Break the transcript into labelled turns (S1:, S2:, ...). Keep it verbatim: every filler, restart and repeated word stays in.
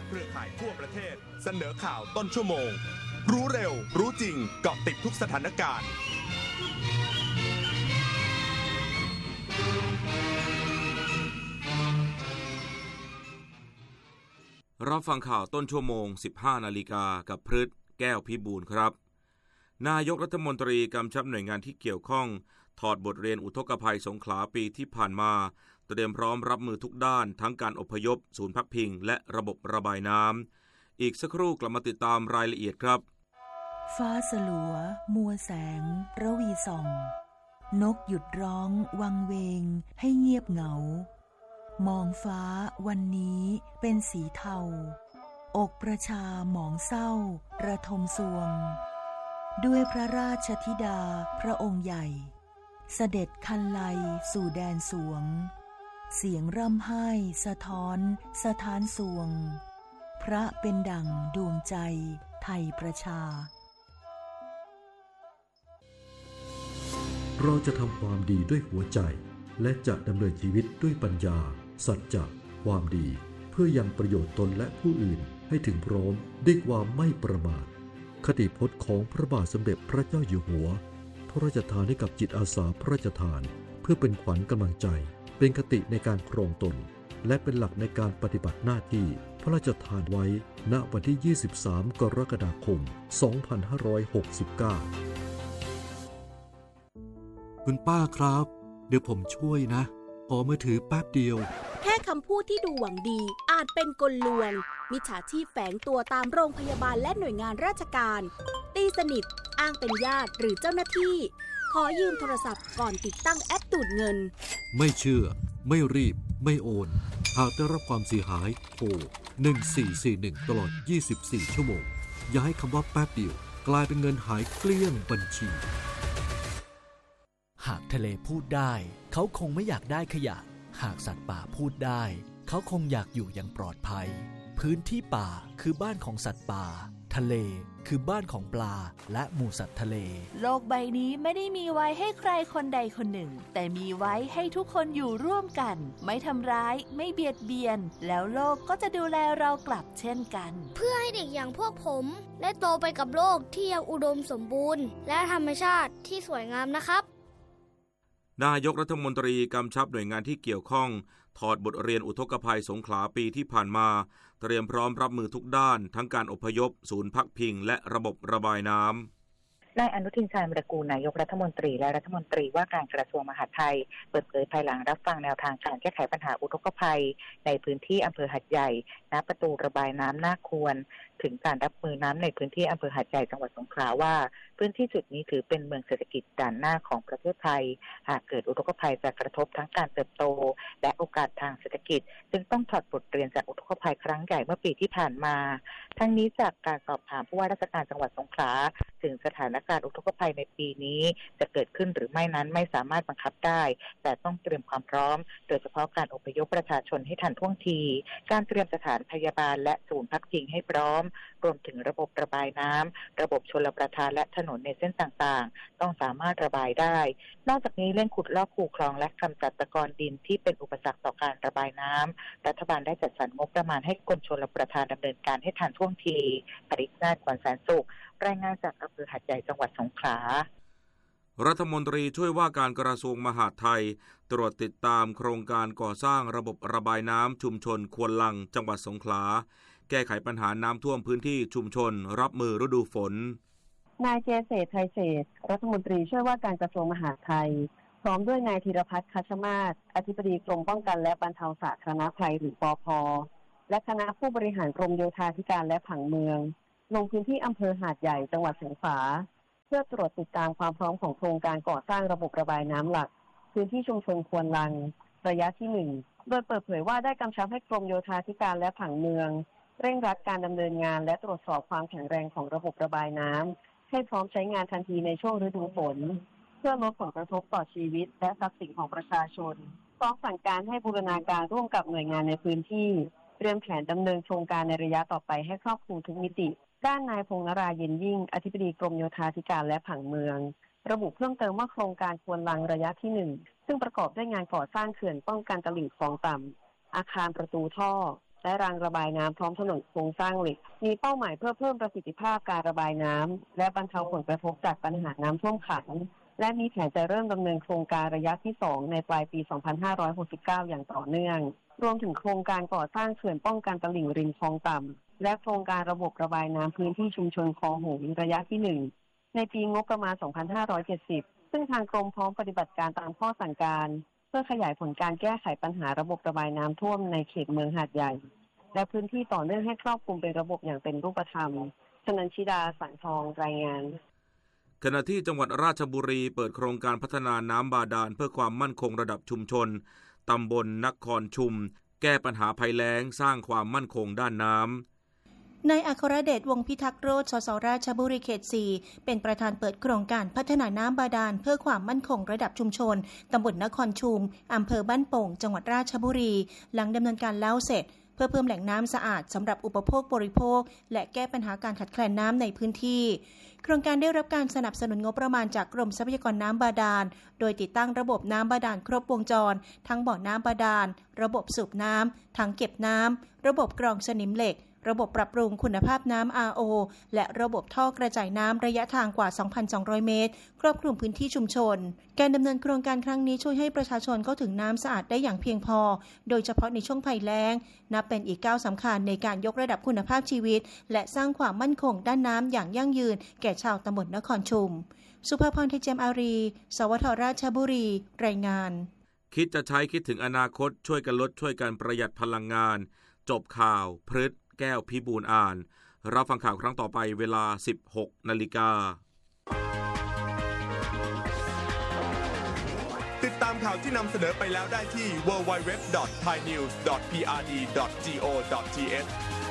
S1: เครือข่ายทั่วประเทศเสนอข่าวต้นชั่วโมงรู้เร็วรู้จริงเกาะติดทุกสถานการณ์
S2: รับฟังข่าวต้นชั่วโมง สิบห้านาฬิกากับพฤทธิ์แก้วพิบูลครับนายกรัฐมนตรีกำชับหน่วยงานที่เกี่ยวข้องถอดบทเรียนอุทกภัยสงขลาปีที่ผ่านมาเตรียมพร้อมรับมือทุกด้านทั้งการอพยพศูนย์พักพิงและระบบระบายน้ำอีกสักครู่กลับมาติดตามรายละเอียดครับ
S3: ฟ้าสลัวมัวแสงระวีส่องนกหยุดร้องวังเวงให้เงียบเหงามองฟ้าวันนี้เป็นสีเทาอกประชาหมองเศร้าระทมสวงด้วยพระราชธิดาพระองค์ใหญ่เสด็จคันไลสู่แดนสวงเสียงร่ำไห้สะท้อนสะท้านสวงพระเป็นดั่งดวงใจไทยประชา
S4: เราจะทำความดีด้วยหัวใจและจะดำเนินชีวิตด้วยปัญญาสัจจะความดีเพื่อยังประโยชน์ตนและผู้อื่นให้ถึงพร้อมด้วยความไม่ประมาทคติพจน์ของพระบาทสมเด็จพระเจ้าอยู่หัวพระราชทานให้กับจิตอาสาพระราชทานเพื่อเป็นขวัญกำลังใจเป็นคติในการครองตนและเป็นหลักในการปฏิบัติหน้าที่พระราชทานไว้ณวันที่ยี่สิบสามกรกฎาคมสองพันห้าร้อยหกสิบเก้า
S5: คุณป้าครับเดี๋ยวผมช่วยนะขอมือถือแป๊บเดียว
S6: แค่คำพูดที่ดูหวังดีอาจเป็นกลลวงมิจฉาชีพแฝงตัวตามโรงพยาบาลและหน่วยงานราชการตีสนิทอ้างเป็นญาติหรือเจ้าหน้าที่ขอยืมโทรศัพท์ก่อนติดตั้งแอปดูดเงิน
S5: ไม่เชื่อไม่รีบไม่โอนหากได้รับความเสียหายโทรหนึ่งสี่สี่หนึ่งตลอดยี่สิบสี่ชั่วโมงอย่าให้คำว่าแป๊บเดียวกลายเป็นเงินหายเกลี้ยงบัญชี
S7: หากทะเลพูดได้เขาคงไม่อยากได้ขยะหากสัตว์ป่าพูดได้เขาคงอยากอยู่อย่างปลอดภัยพื้นที่ป่าคือบ้านของสัตว์ป่าทะเลคือบ้านของปลาและหมู่สัตว์ทะเล
S8: โลกใบนี้ไม่ได้มีไว้ให้ใครคนใดคนหนึ่งแต่มีไว้ให้ทุกคนอยู่ร่วมกันไม่ทำร้ายไม่เบียดเบียนแล้วโลกก็จะดูแลเรากลับเช่นกัน
S9: เพื่อให้เด็กอย่างพวกผมได้โตไปกับโลกที่ยังอุดมสมบูรณ์และธรรมชาติที่สวยงามนะครับ
S2: นายกรัฐมนตรีกำชับหน่วยงานที่เกี่ยวข้องถอดบทเรียนอุทกภัยสงขลาปีที่ผ่านมาเตรียมพร้อมรับมือทุกด้านทั้งการอพยพศูนย์พักพิงและระบบระบายน้ำ
S10: นายอนุทินชาญวิรากูลนายกรัฐมนตรีและรัฐมนตรีว่าการกระทรวงมหาดไทยเปิดเผยภายหลังรับฟังแนวทางการแก้ไขปัญหาอุทกภัยในพื้นที่อำเภอหาดใหญ่ณประตูระบายน้ำนาควรถึงการรับมือน้ำในพื้นที่อำเภอหาดใหญ่จังหวัดสงขลาว่าพื้นที่จุดนี้ถือเป็นเมืองเศรษฐกิจด่านหน้าของประเทศไทยหากเกิดอุทกภัยจะกระทบทั้งการเติบโตและโอกาสทางเศรษฐกิจจึงต้องถอดบทเรียนจากอุทกภัยครั้งใหญ่เมื่อปีที่ผ่านมาทั้งนี้จากการสอบถามผู้ว่าราชการจังหวัดสงขลาถึงสถานการณ์อุทกภัยในปีนี้จะเกิดขึ้นหรือไม่นั้นไม่สามารถบังคับได้แต่ต้องเตรียมความพร้อมโดยเฉพาะการอพยพประชาชนให้ทันท่วงทีการเตรียมสถานพยาบาลและศูนย์พักพิงให้พร้อมรวมถึงระบบระบายน้ำระบบชลประทานและถนนในเส้นต่างๆต้องสามารถระบายได้นอกจากนี้เร่งขุดลอกคูคลองและกำจัดตะกอนดินที่เป็นอุปสรรคต่อการระบายน้ำรัฐบาลได้จัดสรรงบประมาณให้กรมชลประทานดำเนินการให้ทันท่วงทีปริศนาถขวัญแสนสุขรายงานจากอำเภอหาดใหญ่จังหวัดสงขลา
S2: รัฐมนตรีช่วยว่าการกระทรวงมหาดไทยตรวจติดตามโครงการก่อสร้างระบบระบายน้ำชุมชนควนลังจังหวัดสงขลาแก้ไขปัญหาน้ำท่วมพื้นที่ชุมชนรับมือฤดูฝน
S11: นายเจเศรษฐ์ไทยเศรษฐ์รัฐมนตรีช่วยว่าการกระทรวงมหาดไทยพร้อมด้วยนายธีรพัฒน์คัชมาศอธิบดีกรมป้องกันและบรรเทาสาธารณภัยหรือปภ.และคณะผู้บริหารกรมโยธาธิการและผังเมืองลงพื้นที่อำเภอหาดใหญ่จังหวัดสงขลาเพื่อตรวจติดตามความพร้อมของโครงการก่อสร้างระบบระบายน้ำหลักพื้นที่ชุมชนควนลังระยะที่หนึ่งโดยเปิดเผยว่าได้กำชับให้กรมโยธาธิการและผังเมืองเร่งรัดการดำเนินงานและตรวจสอบความแข็งแรงของระบบระบายน้ำให้พร้อมใช้งานทันทีในช่วงฤดูฝนเพื่อลดผลกระทบต่อชีวิตและทรัพย์สินของประชาชนพร้อมสั่งการให้บูรณาการร่วมกับหน่วยงานในพื้นที่เตรียมแผนดำเนินโครงการในระยะต่อไปให้ครอบคลุมทุกมิติด้านนายพงษ์นราเย็นยิ่งอธิบดีกรมโยธาธิการและผังเมืองระบุเพิ่มเติมว่าโครงการควนลังระยะที่หนึ่งซึ่งประกอบด้วยงานก่อสร้างเขื่อนป้องกันตลิ่งคลองต่ำอาคารประตูท่อและรางระบายน้ำพร้อมถนนโครงสร้างเหล็กมีเป้าหมายเพื่อเพิ่มประสิทธิภาพการระบายน้ำและบรรเทาผลกระทบจากปัญหาน้ำท่วมขังและมีแผนจะเริ่มดำเนินโครงการระยะที่สองในปลายปี สองพันห้าร้อยหกสิบเก้า อย่างต่อเนื่องรวมถึงโครงการก่อสร้างเขื่อนป้องกันตลิ่งริมคลองต่ำและโครงการระบบระบายน้ำพื้นที่ชุมชนคลองหงส์ระยะที่หนึ่งในปีงบประมาณ สองพันห้าร้อยเจ็ดสิบ ซึ่งทางกรมพร้อมปฏิบัติการตามข้อสั่งการเพื่อขยายผลการแก้ไขปัญหาระบบระบายน้ำท่วมในเขตเมืองหาดใหญ่และพื้นที่ต่อเนื่องให้ครอบคลุมเป็นระบบอย่างเป็นรูปธรรมชนันชิดาสังทองรายงาน
S2: ขณะที่จังหวัดราชบุรีเปิดโครงการพัฒนาน้ำบาดาลเพื่อความมั่นคงระดับชุมชนตำบลนครชุมแก้ปัญหาภัยแล้งสร้างความมั่นคงด้านน้ำ
S12: นายอัครเดชวงศ์พิทักษ์โรจน์ สส ราชบุรีเขต สี่ เป็นประธานเปิดโครงการพัฒนาน้ำบาดาลเพื่อความมั่นคงระดับชุมชนตำบลนครชุมอำเภอบ้านโป่งจังหวัดราชบุรีหลังดำเนินการแล้วเสร็จเพื่อเพิ่มแหล่งน้ำสะอาดสำหรับอุปโภคบริโภคและแก้ปัญหาการขาดแคลนน้ำในพื้นที่โครงการได้รับการสนับสนุนงบประมาณจากกรมทรัพยากรน้ำบาดาลโดยติดตั้งระบบน้ำบาดาลครบวงจรทั้งบ่อน้ำบาดาลระบบสูบน้ำถังเก็บน้ำระบบกรองสนิมเหล็กระบบปรับปรุงคุณภาพน้ำ อาร์ โอ และระบบท่อกระจายน้ำระยะทางกว่า สองพันสองร้อย เมตรครอบคลุมพื้นที่ชุมชนการดำเนินโครงการครั้งนี้ช่วยให้ประชาชนเข้าถึงน้ำสะอาดได้อย่างเพียงพอโดยเฉพาะในช่วงภัยแล้งนับเป็นอีกก้าวสำคัญในการยกระดับคุณภาพชีวิตและสร้างความมั่นคงด้านน้ำอย่างยั่งยืนแก่ชาวตำบลนครชุมสุภาพร เทเจมอารีสวท ราชบุรีรายงาน
S2: คิดจะใช้คิดถึงอนาคตช่วยกันลดช่วยกันประหยัดพลังงานจบข่าวพฤษแก้วพิบูลอ่านรับฟังข่าวครั้งต่อไปเวลา สิบหกนาฬิกา
S1: ติดตามข่าวที่นำเสนอไปแล้วได้ที่ ดับเบิลยู ดับเบิลยู ดับเบิลยู ดอท ไทยนิวส์ ดอท พี อาร์ ดี ดอท จี โอ ดอท ที เอช